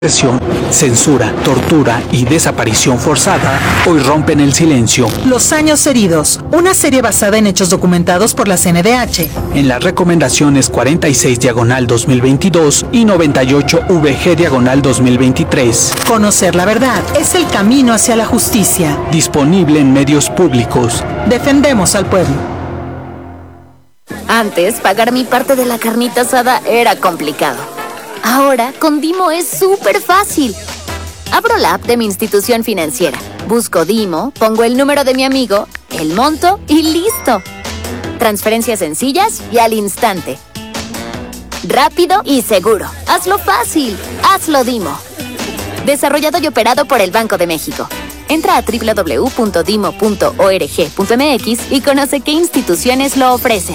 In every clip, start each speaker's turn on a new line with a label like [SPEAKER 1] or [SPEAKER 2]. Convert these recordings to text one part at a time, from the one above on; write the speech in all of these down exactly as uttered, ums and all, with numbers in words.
[SPEAKER 1] Represión, censura, tortura y desaparición forzada hoy rompen el silencio.
[SPEAKER 2] Los años heridos, una serie basada en hechos documentados por la C N D H.
[SPEAKER 1] En las recomendaciones cuarenta y seis diagonal dos mil veintidós y noventa y ocho V G diagonal dos mil veintitrés.
[SPEAKER 2] Conocer la verdad es el camino hacia la justicia.
[SPEAKER 1] Disponible en medios públicos.
[SPEAKER 2] Defendemos al pueblo.
[SPEAKER 3] Antes, pagar mi parte de la carnita asada era complicado. Ahora, con Dimo es súper fácil. Abro la app de mi institución financiera, busco Dimo, pongo el número de mi amigo, el monto y listo. Transferencias sencillas y al instante. Rápido y seguro. Hazlo fácil. Hazlo Dimo. Desarrollado y operado por el Banco de México. Entra a doble u doble u doble u punto dimo punto org punto m x y conoce qué instituciones lo ofrecen.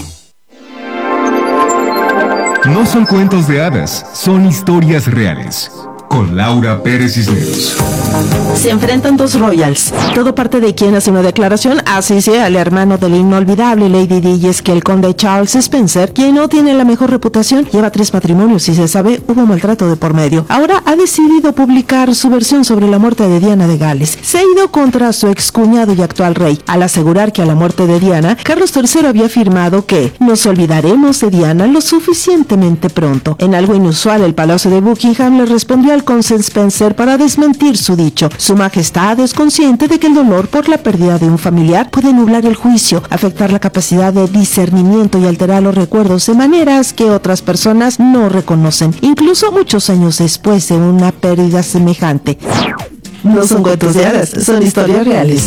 [SPEAKER 4] No son cuentos de hadas, son historias reales. Con Laura Pérez Cisneros.
[SPEAKER 5] Se enfrentan dos royals. Todo parte de quien hace una declaración, así sea el hermano del inolvidable Lady Di, y es que el conde Charles Spencer, quien no tiene la mejor reputación, lleva tres matrimonios y se sabe hubo maltrato de por medio. Ahora ha decidido publicar su versión sobre la muerte de Diana de Gales. Se ha ido contra su excuñado y actual rey, al asegurar que a la muerte de Diana, Carlos tercero había afirmado que nos olvidaremos de Diana lo suficientemente pronto. En algo inusual, el Palacio de Buckingham le respondió al conde Spencer para desmentir su dicho. Su majestad es consciente de que el dolor por la pérdida de un familiar puede nublar el juicio, afectar la capacidad de discernimiento y alterar los recuerdos de maneras que otras personas no reconocen, incluso muchos años después de una pérdida semejante. No son cuentos de hadas, son historias reales.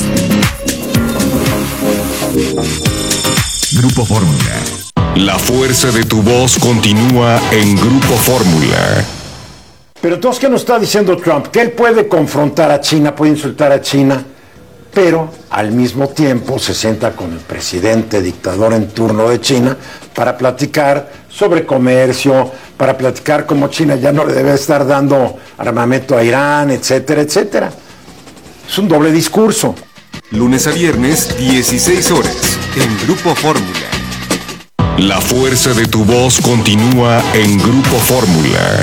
[SPEAKER 4] Grupo Fórmula. La fuerza de tu voz continúa en Grupo Fórmula.
[SPEAKER 6] Pero entonces, ¿qué nos está diciendo Trump? Que él puede confrontar a China, puede insultar a China, pero al mismo tiempo se sienta con el presidente dictador en turno de China para platicar sobre comercio, para platicar cómo China ya no le debe estar dando armamento a Irán, etcétera, etcétera. Es un doble discurso.
[SPEAKER 4] Lunes a viernes, dieciséis horas, en Grupo Fórmula. La fuerza de tu voz continúa en Grupo Fórmula.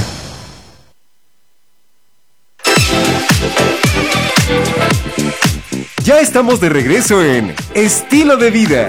[SPEAKER 4] Ya estamos de regreso en Estilo de Vida.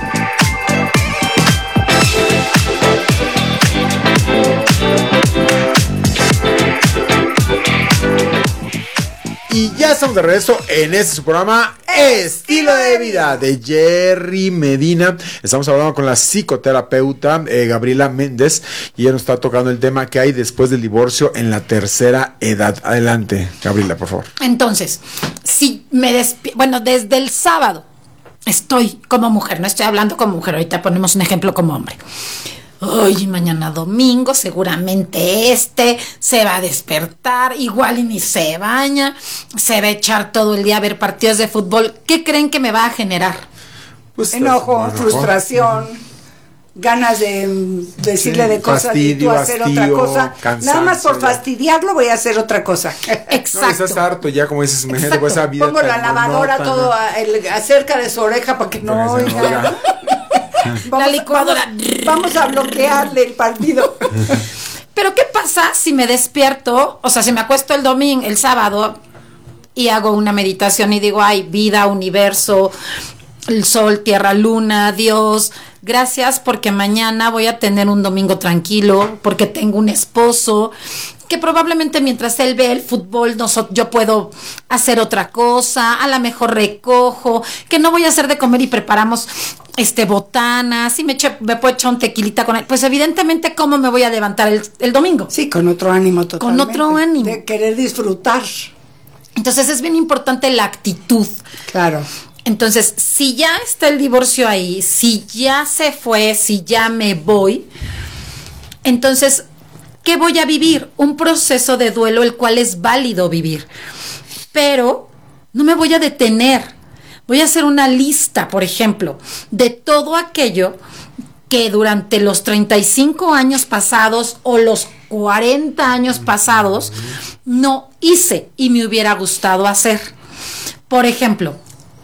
[SPEAKER 7] Y ya estamos de regreso en este su programa Estilo de Vida de Jerry Medina. Estamos hablando con la psicoterapeuta eh, Gabriela Méndez y ella nos está tocando el tema que hay después del divorcio en la tercera edad. Adelante, Gabriela, por favor.
[SPEAKER 8] Entonces, si me despierto, bueno, desde el sábado estoy como mujer, no estoy hablando como mujer, ahorita ponemos un ejemplo como hombre. Hoy, mañana domingo, seguramente este se va a despertar, igual y ni se baña, se va a echar todo el día a ver partidos de fútbol. ¿Qué creen que me va a generar?
[SPEAKER 9] Pues enojo, frustración, ganas de decirle sí, de cosas fastidio, y tú hacer hastío, otra cosa. Cansancio, nada más por fastidiarlo voy a hacer otra cosa.
[SPEAKER 8] Exacto.
[SPEAKER 7] No, estás harto ya, como dices, imagínate con esa vida.
[SPEAKER 9] Pongo la lavadora monótona. Todo a, el, acerca de su oreja para que no oiga. Vamos,
[SPEAKER 8] la licuadora.
[SPEAKER 9] Vamos, vamos a bloquearle el partido.
[SPEAKER 8] Pero ¿qué pasa si me despierto? O sea, si me acuesto el domingo, el sábado y hago una meditación y digo, ay, vida, universo, el sol, tierra, luna, Dios, gracias porque mañana voy a tener un domingo tranquilo, porque tengo un esposo que probablemente mientras él ve el fútbol nosotros, yo puedo hacer otra cosa, a lo mejor recojo, que no voy a hacer de comer y preparamos este botanas, y me, eche, me puedo echar un tequilita con él, pues evidentemente cómo me voy a levantar el, el domingo.
[SPEAKER 9] Sí, con otro ánimo totalmente.
[SPEAKER 8] Con otro ánimo.
[SPEAKER 9] De querer disfrutar.
[SPEAKER 8] Entonces es bien importante la actitud.
[SPEAKER 9] Claro.
[SPEAKER 8] Entonces, si ya está el divorcio ahí, si ya se fue, si ya me voy, entonces, ¿qué voy a vivir? Un proceso de duelo el cual es válido vivir. Pero no me voy a detener. Voy a hacer una lista, por ejemplo, de todo aquello que durante los treinta y cinco años pasados o los cuarenta años pasados no hice y me hubiera gustado hacer. Por ejemplo,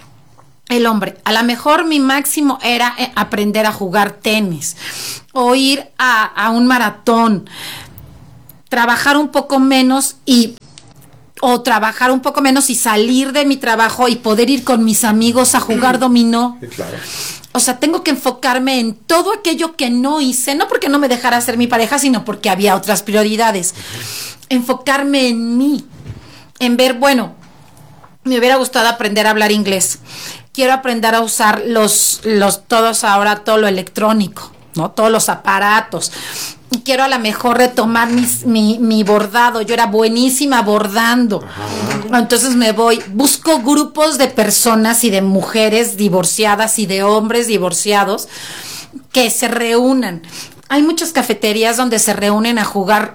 [SPEAKER 8] el hombre, a lo mejor mi máximo era aprender a jugar tenis o ir a, a un maratón. trabajar un poco menos y o trabajar un poco menos y salir de mi trabajo y poder ir con mis amigos a jugar dominó.
[SPEAKER 7] Sí, claro.
[SPEAKER 8] O sea, tengo que enfocarme en todo aquello que no hice, no porque no me dejara ser mi pareja, sino porque había otras prioridades. Uh-huh. Enfocarme en mí, en ver, bueno, me hubiera gustado aprender a hablar inglés. Quiero aprender a usar los, los, todos ahora, todo lo electrónico, ¿no? Todos los aparatos. Y quiero a lo mejor retomar mis, mi, mi bordado. Yo era buenísima bordando. Ajá. Entonces me voy, busco grupos de personas y de mujeres divorciadas y de hombres divorciados que se reúnan. Hay muchas cafeterías donde se reúnen a jugar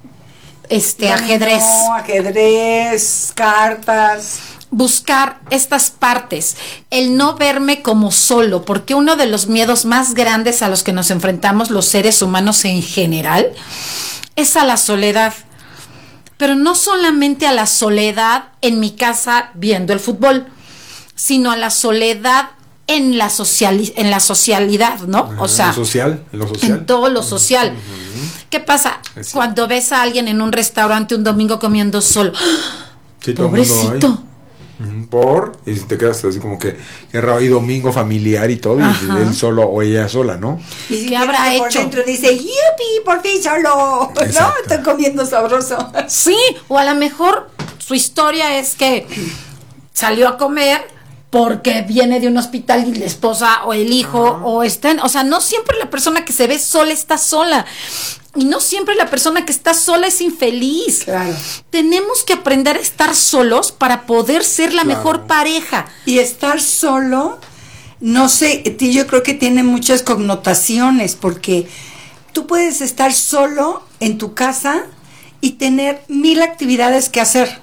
[SPEAKER 8] este no, ajedrez.
[SPEAKER 9] No, ajedrez, cartas.
[SPEAKER 8] Buscar estas partes, el no verme como solo, porque uno de los miedos más grandes a los que nos enfrentamos los seres humanos en general es a la soledad, pero no solamente a la soledad en mi casa viendo el fútbol, sino a la soledad en la social, en la socialidad, ¿no?
[SPEAKER 7] Ajá,
[SPEAKER 8] o sea,
[SPEAKER 7] en lo social, en lo social,
[SPEAKER 8] en todo lo social. Uh-huh. ¿Qué pasa sí. cuando ves a alguien en un restaurante un domingo comiendo solo?
[SPEAKER 7] Sí,
[SPEAKER 8] pobrecito.
[SPEAKER 7] Por, y te quedas así como que guerra y domingo familiar y todo, Ajá. y él solo o ella sola, ¿no?
[SPEAKER 9] Y si ¿qué habrá hecho? Por dentro dice, ¡yupi! ¡Por fin solo! Exacto. ¿No? Estoy comiendo sabroso.
[SPEAKER 8] Sí, o a lo mejor su historia es que salió a comer porque viene de un hospital y la esposa o el hijo Ajá. o están, o sea, no siempre la persona que se ve sola está sola. Y no siempre la persona que está sola es infeliz.
[SPEAKER 9] Claro.
[SPEAKER 8] Tenemos que aprender a estar solos para poder ser la claro. mejor pareja.
[SPEAKER 9] Y estar solo, no sé, yo creo que tiene muchas connotaciones, porque tú puedes estar solo en tu casa y tener mil actividades que hacer.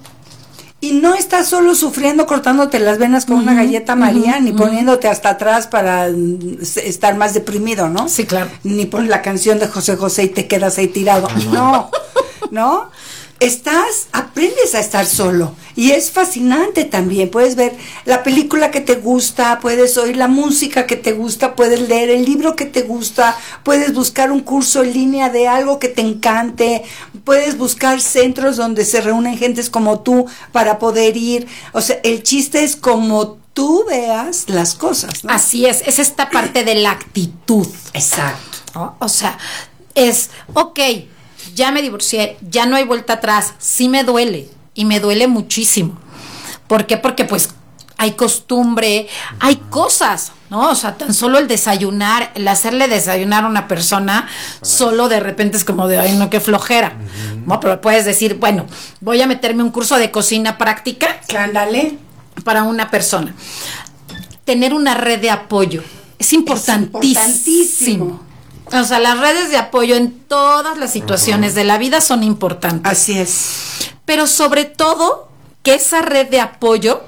[SPEAKER 9] Y no estás solo sufriendo cortándote las venas con uh-huh, una galleta María, uh-huh, ni uh-huh. poniéndote hasta atrás para estar más deprimido, ¿no?
[SPEAKER 8] Sí, claro.
[SPEAKER 9] Ni pones la canción de José José y te quedas ahí tirado. No, ¿no? Estás, aprendes a estar solo. Y es fascinante también. Puedes ver la película que te gusta, puedes oír la música que te gusta, puedes leer el libro que te gusta, puedes buscar un curso en línea de algo que te encante, puedes buscar centros donde se reúnen gentes como tú para poder ir. O sea, el chiste es como tú veas las cosas, ¿no?
[SPEAKER 8] Así es, es esta parte de la actitud.
[SPEAKER 9] Exacto.
[SPEAKER 8] ¿No? O sea, es, ok, ya me divorcié, ya no hay vuelta atrás, sí me duele, y me duele muchísimo. ¿Por qué? Porque pues hay costumbre, hay cosas, ¿no? O sea, tan solo el desayunar, el hacerle desayunar a una persona, solo de repente es como de, ay, no, qué flojera, ¿no? Pero puedes decir, bueno, voy a meterme un curso de cocina práctica.
[SPEAKER 9] Ándale.
[SPEAKER 8] Para una persona. Tener una red de apoyo es importantísimo. Es importantísimo. O sea, las redes de apoyo en todas las situaciones uh-huh. de la vida son importantes.
[SPEAKER 9] Así es.
[SPEAKER 8] Pero sobre todo, que esa red de apoyo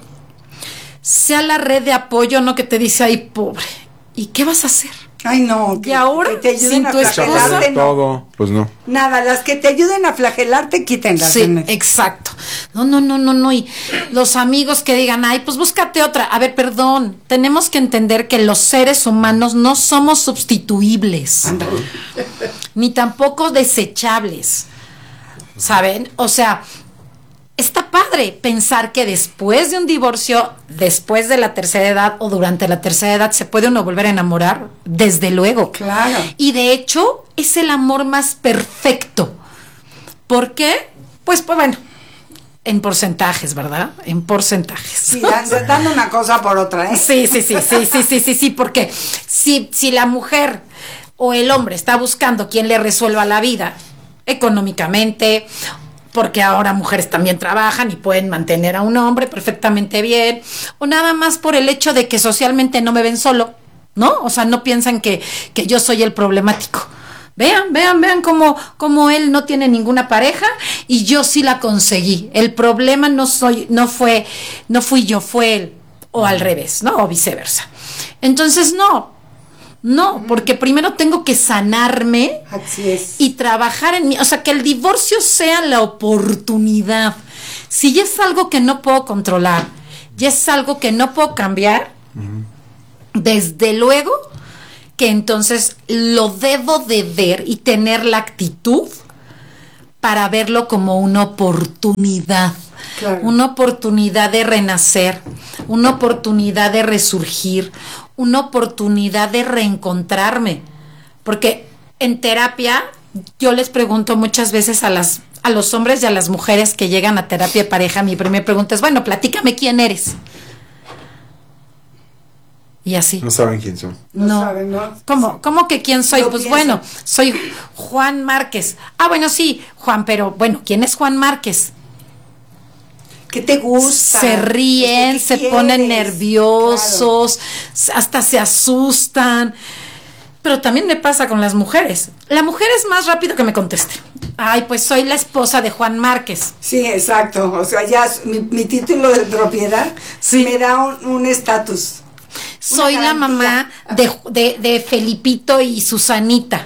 [SPEAKER 8] sea la red de apoyo, no que te dice, ay, pobre, ¿y qué vas a hacer?
[SPEAKER 9] Ay, no.
[SPEAKER 8] Y ahora,
[SPEAKER 9] que te ayuden
[SPEAKER 8] sin
[SPEAKER 9] a
[SPEAKER 8] tu
[SPEAKER 9] flagelarte,
[SPEAKER 7] no. Todo, pues no.
[SPEAKER 9] Nada, las que te ayuden a flagelarte, quítenlas.
[SPEAKER 8] Sí, exacto. No, no, no, no, no. Y los amigos que digan, ay, pues búscate otra. A ver, perdón, tenemos que entender que los seres humanos no somos sustituibles, ni tampoco desechables, ¿saben? O sea, está padre pensar que después de un divorcio, después de la tercera edad o durante la tercera edad, se puede uno volver a enamorar, desde luego.
[SPEAKER 9] Claro.
[SPEAKER 8] Y de hecho, es el amor más perfecto. ¿Por qué? Pues, pues bueno, en porcentajes, ¿verdad? En porcentajes.
[SPEAKER 9] Sí, dando una cosa por otra, ¿eh?
[SPEAKER 8] Sí, sí, sí, sí, sí, sí, sí, sí, porque si, si la mujer o el hombre está buscando quien le resuelva la vida económicamente, porque ahora mujeres también trabajan y pueden mantener a un hombre perfectamente bien, o nada más por el hecho de que socialmente no me ven solo, ¿no? O sea, no piensan que, que yo soy el problemático. Vean, vean, vean cómo, cómo él no tiene ninguna pareja y yo sí la conseguí. El problema no soy, no fue, no fui yo, fue él, o al revés, ¿no? O viceversa. Entonces, no. No, porque primero tengo que sanarme.
[SPEAKER 9] Así es.
[SPEAKER 8] Y trabajar en mí, o sea, que el divorcio sea la oportunidad. Si ya es algo que no puedo controlar, ya es algo que no puedo cambiar, uh-huh. desde luego que entonces lo debo de ver y tener la actitud para verlo como una oportunidad. Claro. Una oportunidad de renacer, una oportunidad de resurgir, una oportunidad de reencontrarme. Porque en terapia yo les pregunto muchas veces a las a los hombres y a las mujeres que llegan a terapia de pareja, mi primera pregunta es, bueno, platícame quién eres. Y así.
[SPEAKER 7] No saben quién son.
[SPEAKER 8] No, no saben, ¿no? ¿Cómo, ¿Cómo que quién soy? No pues pienso. Bueno, soy Juan Márquez. Ah, bueno, sí, Juan, pero bueno, ¿quién es Juan Márquez?
[SPEAKER 9] ¿Qué te gusta?
[SPEAKER 8] Se ríen, se quieres? ponen nerviosos, claro. hasta se asustan. Pero también me pasa con las mujeres. La mujer es más rápido que me conteste. Ay, pues soy la esposa de Juan Márquez.
[SPEAKER 9] Sí, exacto. O sea, ya mi, mi título de propiedad sí. me da un estatus.
[SPEAKER 8] Soy la mamá de, de, de Felipito y Susanita.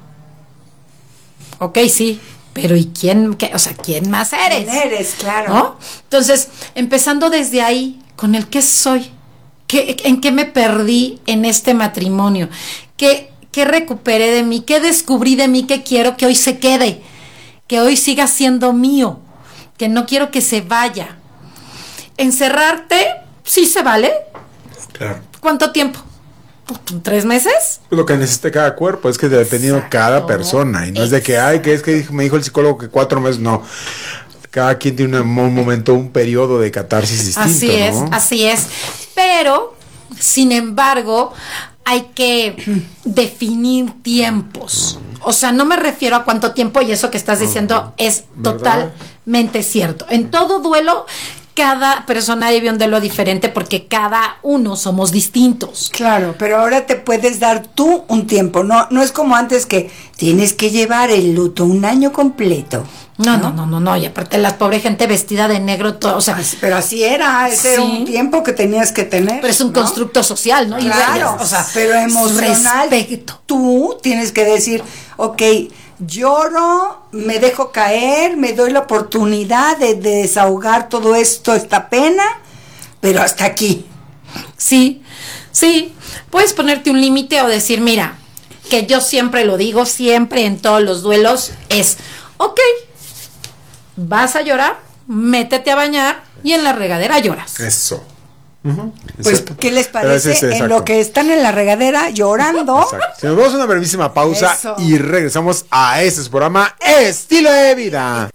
[SPEAKER 8] Ok, sí. Pero ¿y quién? Qué, o sea, ¿quién más eres?
[SPEAKER 9] ¿Quién eres? Claro.
[SPEAKER 8] ¿No? Entonces, empezando desde ahí, con el qué soy. ¿Qué, ¿En qué me perdí en este matrimonio? ¿Qué, ¿Qué recuperé de mí? ¿Qué descubrí de mí que quiero que hoy se quede? Que hoy siga siendo mío. Que no quiero que se vaya. Encerrarte, sí se vale.
[SPEAKER 7] Claro.
[SPEAKER 8] ¿Cuánto tiempo? ¿Tres meses?
[SPEAKER 7] Lo que necesita cada cuerpo, es que dependiendo de cada persona. Y no Exacto. es de que, ay, que es que me dijo el psicólogo que cuatro meses, no. Cada quien tiene un, un momento, un periodo de catarsis distinto.
[SPEAKER 8] Así es,
[SPEAKER 7] ¿no?
[SPEAKER 8] así es. Pero, sin embargo, hay que definir tiempos. O sea, no me refiero a cuánto tiempo, y eso que estás diciendo es ¿verdad? Totalmente cierto. En todo duelo, cada persona vive un duelo diferente porque cada uno somos distintos.
[SPEAKER 9] Claro, pero ahora te puedes dar tú un tiempo. No, no es como antes que tienes que llevar el luto un año completo.
[SPEAKER 8] No, no, no, no, no, y aparte la pobre gente vestida de negro, todo, o sea,
[SPEAKER 9] pero así era, ese sí. era un tiempo que tenías que tener.
[SPEAKER 8] Pero es un ¿no? constructo social, ¿no?
[SPEAKER 9] Claro,
[SPEAKER 8] y, o sea,
[SPEAKER 9] pero emocional.
[SPEAKER 8] Respeto.
[SPEAKER 9] Tú tienes que decir, ok, lloro, me dejo caer, me doy la oportunidad de, de desahogar todo esto, esta pena, pero hasta aquí.
[SPEAKER 8] Sí, sí, puedes ponerte un límite o decir, mira, que yo siempre lo digo, siempre en todos los duelos, es, ok, vas a llorar, métete a bañar y en la regadera lloras.
[SPEAKER 7] Eso.
[SPEAKER 9] Uh-huh. Pues, ¿qué les parece es, en lo que están en la regadera llorando?
[SPEAKER 7] Si nos vamos a una brevísima pausa Eso. Y regresamos a este programa Estilo de Vida.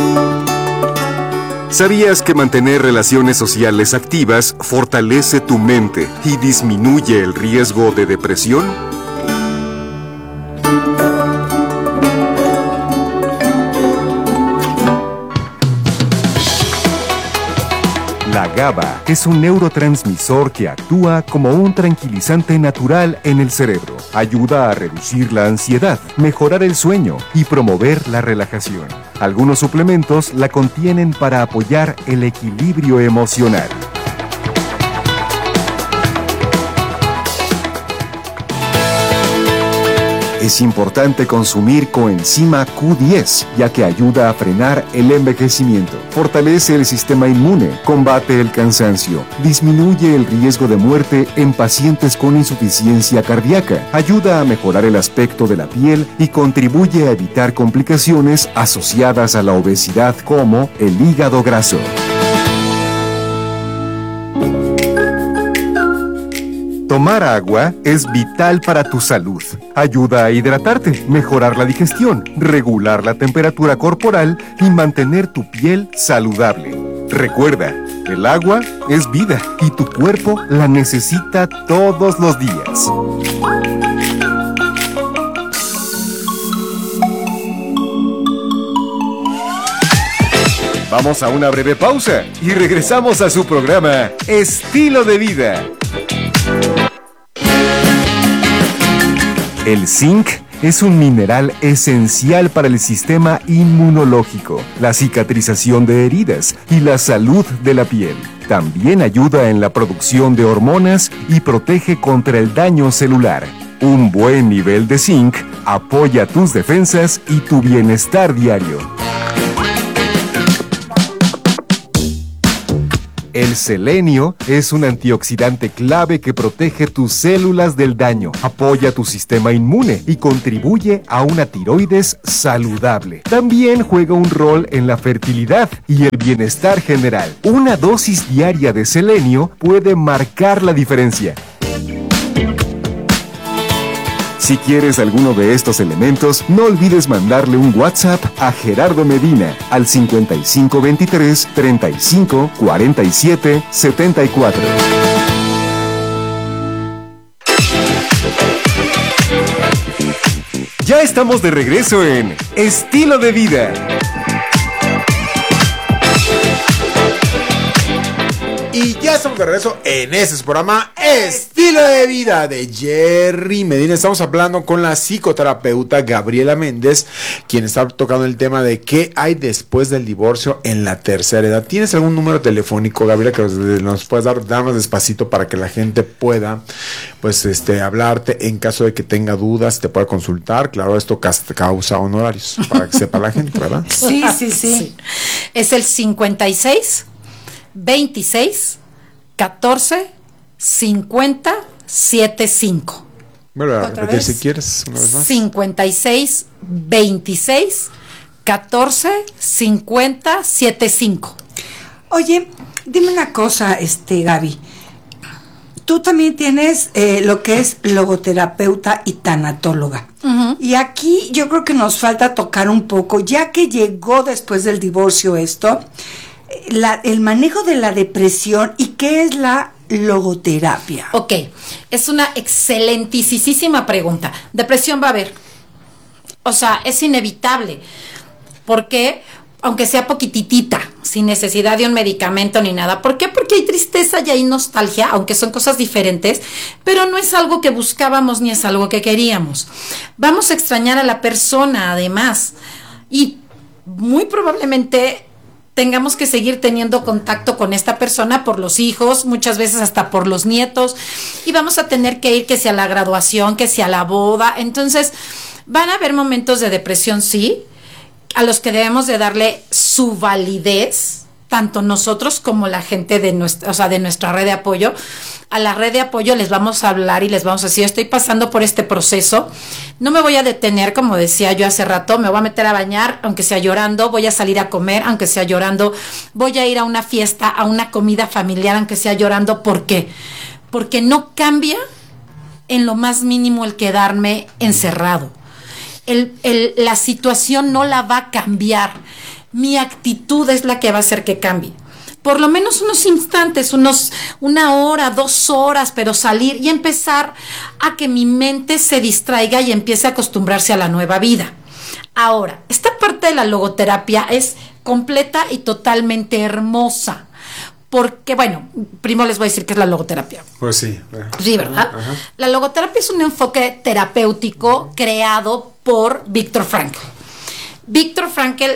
[SPEAKER 4] ¿Sabías que mantener relaciones sociales activas fortalece tu mente y disminuye el riesgo de depresión? La GABA es un neurotransmisor que actúa como un tranquilizante natural en el cerebro. Ayuda a reducir la ansiedad, mejorar el sueño y promover la relajación. Algunos suplementos la contienen para apoyar el equilibrio emocional. Es importante consumir coenzima Q diez, ya que ayuda a frenar el envejecimiento, fortalece el sistema inmune, combate el cansancio, disminuye el riesgo de muerte en pacientes con insuficiencia cardíaca, ayuda a mejorar el aspecto de la piel y contribuye a evitar complicaciones asociadas a la obesidad como el hígado graso. Tomar agua es vital para tu salud. Ayuda a hidratarte, mejorar la digestión, regular la temperatura corporal y mantener tu piel saludable. Recuerda, el agua es vida y tu cuerpo la necesita todos los días. Vamos a una breve pausa y regresamos a su programa Estilo de Vida. El zinc es un mineral esencial para el sistema inmunológico, la cicatrización de heridas y la salud de la piel. También ayuda en la producción de hormonas y protege contra el daño celular. Un buen nivel de zinc apoya tus defensas y tu bienestar diario. El selenio es un antioxidante clave que protege tus células del daño, apoya tu sistema inmune y contribuye a una tiroides saludable. También juega un rol en la fertilidad y el bienestar general. Una dosis diaria de selenio puede marcar la diferencia. Si quieres alguno de estos elementos, no olvides mandarle un WhatsApp a Gerardo Medina al cincuenta y cinco veintitrés, treinta y cinco, cuarenta y siete, setenta y cuatro. Ya estamos de regreso en Estilo de Vida.
[SPEAKER 7] Y ya estamos de regreso en este programa Estilo de Vida de Jerry Medina. Estamos hablando con la psicoterapeuta Gabriela Méndez, quien está tocando el tema de qué hay después del divorcio en la tercera edad. ¿Tienes algún número telefónico, Gabriela, que nos puedas dar, dar más despacito para que la gente pueda, pues, este, hablarte en caso de que tenga dudas, te pueda consultar? Claro, esto causa honorarios, para que sepa la gente, ¿verdad?
[SPEAKER 8] Sí, sí, sí, sí. Es el cincuenta y seis veintiséis catorce cincuenta setenta y cinco.
[SPEAKER 7] Bueno, a repetir si quieres una vez más.
[SPEAKER 8] cincuenta y seis veintiséis catorce cincuenta setenta y cinco.
[SPEAKER 9] Oye, dime una cosa, este Gaby. Tú también tienes eh, lo que es logoterapeuta y tanatóloga. Uh-huh. Y aquí yo creo que nos falta tocar un poco, ya que llegó después del divorcio esto, La, el manejo de la depresión y qué es la logoterapia.
[SPEAKER 8] Ok, es una excelentísima pregunta. Depresión va a haber, o sea, es inevitable, porque aunque sea poquititita, sin necesidad de un medicamento ni nada. ¿Por qué? Porque hay tristeza y hay nostalgia, aunque son cosas diferentes, pero no es algo que buscábamos ni es algo que queríamos. Vamos a extrañar a la persona, además, y muy probablemente tengamos que seguir teniendo contacto con esta persona por los hijos, muchas veces hasta por los nietos, y vamos a tener que ir que sea a la graduación, que sea a la boda. Entonces, van a haber momentos de depresión, sí, a los que debemos de darle su validez, tanto nosotros como la gente de nuestra, o sea, de nuestra red de apoyo. A la red de apoyo les vamos a hablar y les vamos a decir, estoy pasando por este proceso, no me voy a detener, como decía yo hace rato, me voy a meter a bañar, aunque sea llorando, voy a salir a comer, aunque sea llorando, voy a ir a una fiesta, a una comida familiar, aunque sea llorando. ¿Por qué? Porque no cambia en lo más mínimo el quedarme encerrado. El, el, la situación no la va a cambiar, mi actitud es la que va a hacer que cambie. Por lo menos unos instantes, unos, una hora, dos horas, pero salir y empezar a que mi mente se distraiga y empiece a acostumbrarse a la nueva vida. Ahora, esta parte de la logoterapia es completa y totalmente hermosa. Porque, bueno, primero les voy a decir qué es la logoterapia.
[SPEAKER 7] Pues sí.
[SPEAKER 8] Sí, ¿verdad? Ajá. La logoterapia es un enfoque terapéutico creado por Viktor Frankl. Viktor Frankl,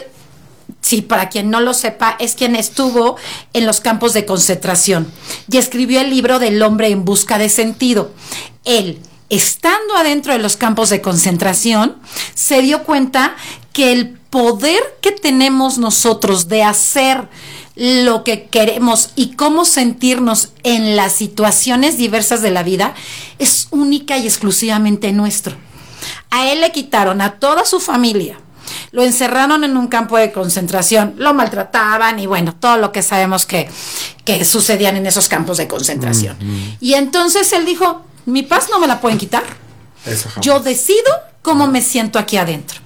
[SPEAKER 8] sí, para quien no lo sepa, es quien estuvo en los campos de concentración y escribió el libro del hombre en busca de sentido. Él, estando adentro de los campos de concentración, se dio cuenta que el poder que tenemos nosotros de hacer lo que queremos y cómo sentirnos en las situaciones diversas de la vida es única y exclusivamente nuestro. A él le quitaron a toda su familia, lo encerraron en un campo de concentración, lo maltrataban y bueno, todo lo que sabemos que, que sucedían en esos campos de concentración. Mm-hmm. Y entonces él dijo, mi paz no me la pueden quitar.
[SPEAKER 7] Eso,
[SPEAKER 8] yo decido cómo me siento aquí adentro.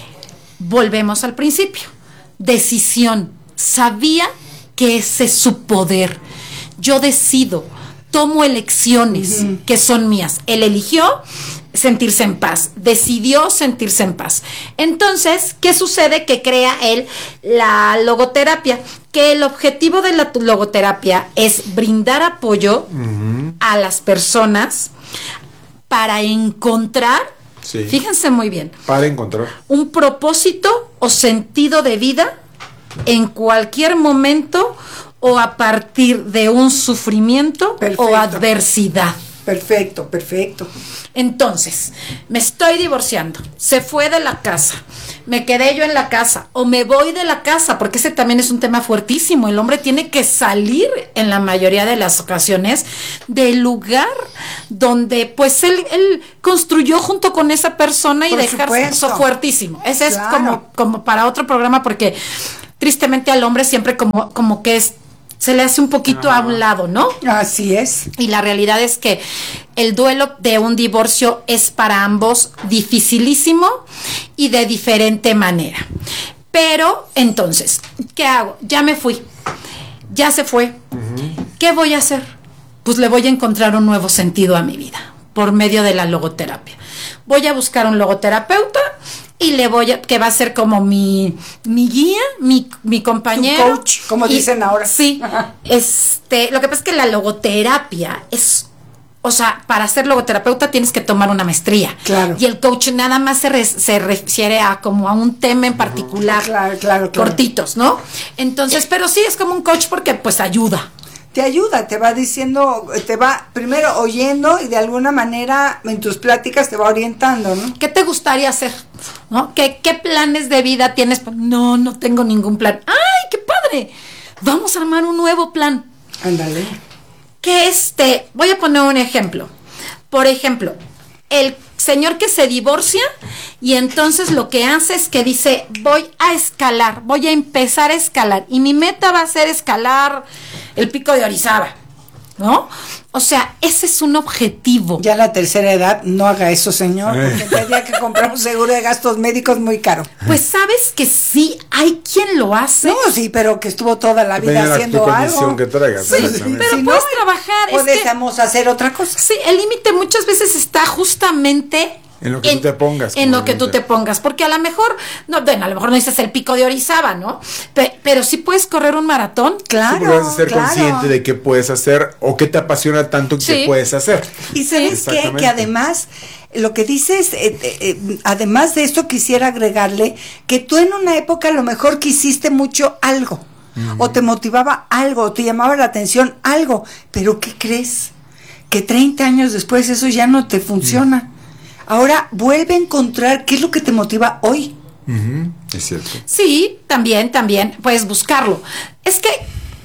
[SPEAKER 8] Volvemos al principio. Decisión. Sabía que ese es su poder. Yo decido, tomo elecciones uh-huh. que son mías. Él eligió sentirse en paz, decidió sentirse en paz. Entonces, ¿qué sucede? Que crea él la logoterapia, que el objetivo de la logoterapia es brindar apoyo uh-huh. a las personas para encontrar, sí. fíjense muy bien,
[SPEAKER 7] para encontrar
[SPEAKER 8] un propósito o sentido de vida en cualquier momento o a partir de un sufrimiento perfecto. O adversidad.
[SPEAKER 9] Perfecto, perfecto.
[SPEAKER 8] Entonces, me estoy divorciando, se fue de la casa, me quedé yo en la casa o me voy de la casa, porque ese también es un tema fuertísimo. El hombre tiene que salir en la mayoría de las ocasiones del lugar donde pues él, él construyó junto con esa persona y
[SPEAKER 9] Por
[SPEAKER 8] dejarse eso
[SPEAKER 9] supuesto.
[SPEAKER 8] fuertísimo. Ese
[SPEAKER 9] Claro.
[SPEAKER 8] es como, como para otro programa, porque tristemente al hombre siempre como, como que es, se le hace un poquito a un lado, ¿no?
[SPEAKER 9] Así es.
[SPEAKER 8] Y la realidad es que el duelo de un divorcio es para ambos dificilísimo y de diferente manera. Pero entonces, ¿qué hago? Ya me fui, ya se fue. Uh-huh. ¿Qué voy a hacer? Pues le voy a encontrar un nuevo sentido a mi vida por medio de la logoterapia. Voy a buscar un logoterapeuta y le voy a, que va a ser como mi, mi guía, mi, mi compañero.
[SPEAKER 9] Tu coach, como
[SPEAKER 8] y,
[SPEAKER 9] dicen ahora.
[SPEAKER 8] Sí. este, lo que pasa es que la logoterapia es, o sea, para ser logoterapeuta tienes que tomar una maestría.
[SPEAKER 9] Claro.
[SPEAKER 8] Y el coach nada más se, re, se refiere a como a un tema en particular.
[SPEAKER 9] Claro, claro, claro.
[SPEAKER 8] Cortitos, ¿no? Entonces, pero sí es como un coach porque pues ayuda.
[SPEAKER 9] Te ayuda, te va diciendo, te va primero oyendo y de alguna manera en tus pláticas te va orientando, ¿no?
[SPEAKER 8] ¿Qué te gustaría hacer? ¿No? ¿Qué, qué planes de vida tienes? No, no tengo ningún plan. ¡Ay, qué padre! Vamos a armar un nuevo plan.
[SPEAKER 9] Ándale.
[SPEAKER 8] Que este, voy a poner un ejemplo. Por ejemplo, el señor que se divorcia y entonces lo que hace es que dice, voy a escalar, voy a empezar a escalar y mi meta va a ser escalar el Pico de Orizaba, ¿no? O sea, ese es un objetivo.
[SPEAKER 9] Ya a la tercera edad, no haga eso, señor, porque tendría que comprar un seguro de gastos médicos muy caro.
[SPEAKER 8] Pues sabes que sí, hay quien lo hace.
[SPEAKER 9] No, sí, pero que estuvo toda la vida
[SPEAKER 7] Depende
[SPEAKER 9] haciendo
[SPEAKER 7] de la tu
[SPEAKER 9] algo.
[SPEAKER 7] Que traigas,
[SPEAKER 8] sí, pero
[SPEAKER 9] si
[SPEAKER 8] puedes
[SPEAKER 9] no,
[SPEAKER 8] trabajar.
[SPEAKER 9] Podemos hacer otra cosa.
[SPEAKER 8] Sí, el límite muchas veces está justamente
[SPEAKER 7] en lo que en, tú te pongas.
[SPEAKER 8] En lo que tú te pongas, porque a lo mejor, no, bueno, a lo mejor no dices el Pico de Orizaba, ¿no? Pe- pero sí puedes correr un maratón.
[SPEAKER 9] Claro,
[SPEAKER 7] sí, vas a ser
[SPEAKER 9] claro.
[SPEAKER 7] consciente de qué puedes hacer o qué te apasiona tanto que
[SPEAKER 8] sí.
[SPEAKER 7] puedes hacer.
[SPEAKER 9] Y sabes qué, que además, lo que dices, eh, eh, además de esto quisiera agregarle que tú en una época a lo mejor quisiste mucho algo, uh-huh. o te motivaba algo, o te llamaba la atención algo, pero ¿qué crees? Que treinta años después eso ya no te funciona. Uh-huh. Ahora vuelve a encontrar qué es lo que te motiva hoy.
[SPEAKER 7] Uh-huh. Es cierto.
[SPEAKER 8] Sí, también, también, puedes buscarlo. Es que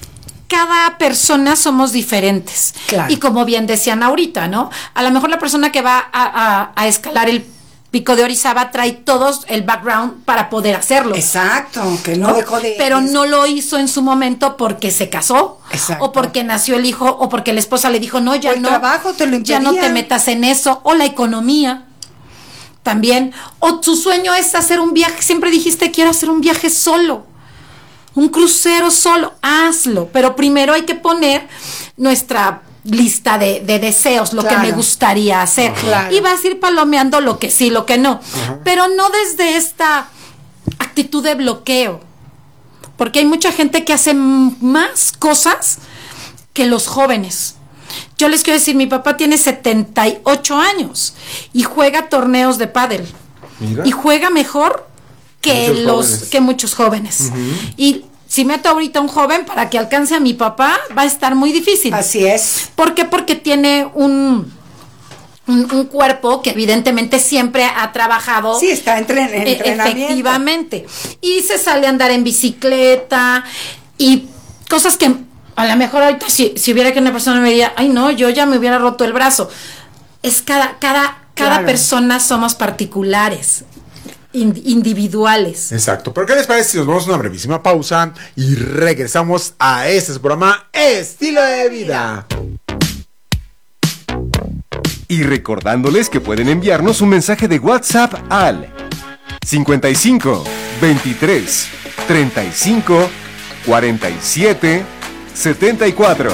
[SPEAKER 8] cada persona somos diferentes.
[SPEAKER 9] Claro.
[SPEAKER 8] Y como bien decían ahorita, ¿no? A lo mejor la persona que va a, a, a escalar el Pico de Orizaba trae todos el background para poder hacerlo.
[SPEAKER 9] Exacto, que no,
[SPEAKER 8] ¿no?
[SPEAKER 9] dejó de...
[SPEAKER 8] Pero no lo hizo en su momento porque se casó.
[SPEAKER 9] Exacto.
[SPEAKER 8] O porque nació el hijo, o porque la esposa le dijo, no, ya
[SPEAKER 9] o el
[SPEAKER 8] no.
[SPEAKER 9] trabajo te lo impedía.
[SPEAKER 8] Ya no te metas en eso. O la economía también. O tu sueño es hacer un viaje. Siempre dijiste, quiero hacer un viaje solo. Un crucero solo. Hazlo. Pero primero hay que poner nuestra lista de, de deseos, lo claro. que me gustaría hacer.
[SPEAKER 9] Claro.
[SPEAKER 8] Y vas a ir palomeando lo que sí, lo que no. Ajá. Pero no desde esta actitud de bloqueo. Porque hay mucha gente que hace más cosas que los jóvenes. Yo les quiero decir, mi papá tiene setenta y ocho años y juega torneos de pádel. Mira. Y juega mejor que muchos los jóvenes. que muchos jóvenes. Uh-huh. Y si meto ahorita a un joven para que alcance a mi papá, va a estar muy difícil.
[SPEAKER 9] Así es.
[SPEAKER 8] ¿Por qué? Porque tiene un, un, un cuerpo que evidentemente siempre ha trabajado.
[SPEAKER 9] Sí, está en tren, en entrenamiento.
[SPEAKER 8] Efectivamente. Y se sale a andar en bicicleta y cosas que a lo mejor ahorita si, si hubiera que una persona me diría, ay no, yo ya me hubiera roto el brazo. Es cada, cada, cada claro. persona somos particulares. Individuales.
[SPEAKER 7] Exacto. ¿Pero qué les parece si nos vamos a una brevísima pausa y regresamos a este su programa Estilo de Vida?
[SPEAKER 4] Y recordándoles que pueden enviarnos un mensaje de WhatsApp al cincuenta y cinco, veintitrés, treinta y cinco, cuarenta y siete, setenta y cuatro.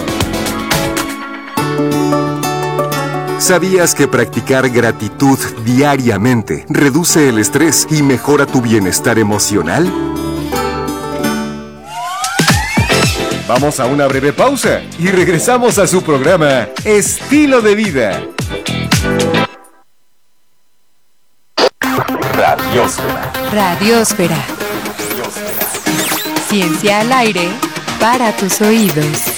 [SPEAKER 4] ¿Sabías que practicar gratitud diariamente reduce el estrés y mejora tu bienestar emocional? Vamos a una breve pausa y regresamos a su programa Estilo de Vida. Radiósfera.
[SPEAKER 10] Radiósfera. Ciencia al aire para tus oídos.